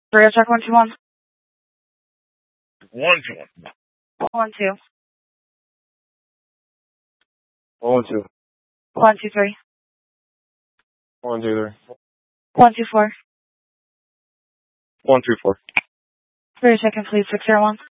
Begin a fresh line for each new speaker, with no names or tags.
Radio check 121.
121.
12.
112.
123.
123.
124.
124.
Radio check in, please. 601.